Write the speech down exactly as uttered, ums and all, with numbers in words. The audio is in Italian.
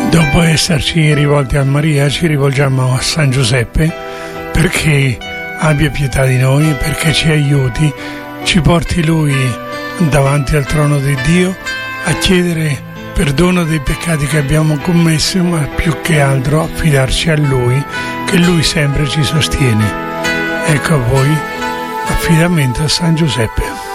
Dopo esserci rivolti a Maria, ci rivolgiamo a San Giuseppe perché abbia pietà di noi, perché ci aiuti, ci porti Lui davanti al trono di Dio a chiedere perdono dei peccati che abbiamo commesso, ma più che altro affidarci a Lui, che Lui sempre ci sostiene. Ecco a voi, affidamento a San Giuseppe.